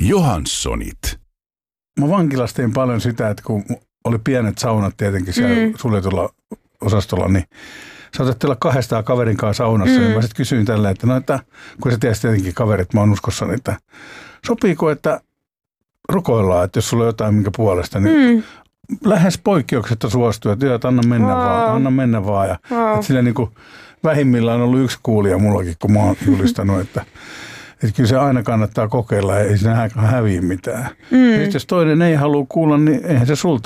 Johanssonit. Mä vankilassa tein paljon sitä, että kun oli pienet saunat tietenkin siellä suljetulla osastolla, niin saatat olla 200 kaverin kanssa saunassa. Niin mä sitten kysyin tällä, että no, että kun sä tiedät tietenkin kaverit, mä oon uskossani, että sopiiko, että rukoillaan, että jos sulla on jotain minkä puolesta, niin lähes poikkeuksetta suostuu, että anna mennä vaan. Ja, että sillä niin kuin vähimmillään on ollut yksi kuulija mullakin, kun mä oon julistanut, että kyllä se aina kannattaa kokeilla, ei siinä häviä mitään. Sitten jos toinen ei halua kuulla, niin eihän se sulta